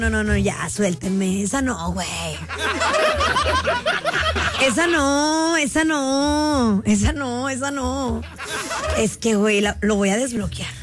No, ya, suéltenme. Esa no, güey. Esa no. Es que, güey, lo voy a desbloquear.